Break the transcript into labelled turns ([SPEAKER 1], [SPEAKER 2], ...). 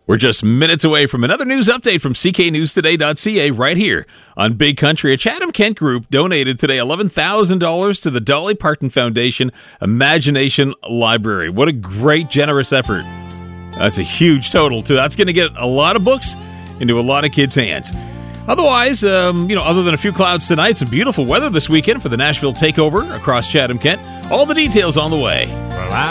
[SPEAKER 1] We're just minutes away from another news update from cknewstoday.ca right here on Big Country. A Chatham-Kent group donated today $11,000 to the Dolly Parton Foundation Imagination Library. What a great, generous effort. That's a huge total, too. That's going to get a lot of books into a lot of kids' hands. Otherwise, other than a few clouds tonight, some beautiful weather this weekend for the Nashville Takeover across Chatham-Kent. All the details on the way.
[SPEAKER 2] Well,